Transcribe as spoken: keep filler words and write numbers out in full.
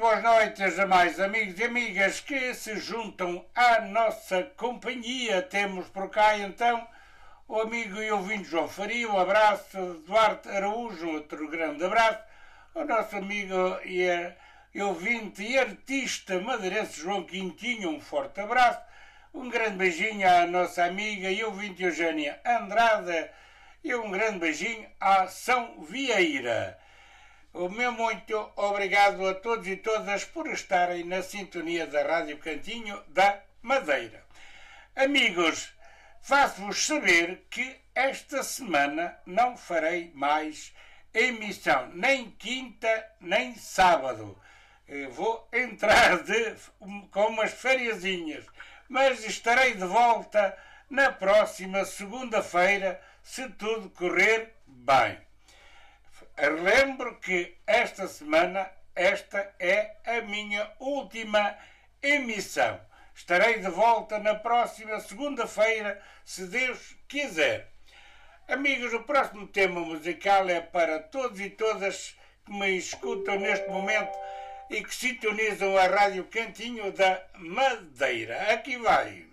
boas noites a mais amigos e amigas que se juntam à nossa companhia. Temos por cá então o amigo e ouvinte João Faria, um abraço, Duarte Araújo, outro grande abraço, o nosso amigo e ouvinte e artista madeirense João Quintinho, um forte abraço, um grande beijinho à nossa amiga e ouvinte Eugénia Andrade e um grande beijinho à São Vieira. O meu muito obrigado a todos e todas por estarem na sintonia da Rádio Cantinho da Madeira. Amigos, faço-vos saber que esta semana não farei mais emissão, nem quinta, nem sábado. Vou entrar de, com umas fériasinhas, mas estarei de volta na próxima segunda-feira, se tudo correr bem. Lembro que esta semana, esta é a minha última emissão. Estarei de volta na próxima segunda-feira, se Deus quiser. Amigos, o próximo tema musical é para todos e todas que me escutam neste momento e que sintonizam a Rádio Cantinho da Madeira. Aqui vai.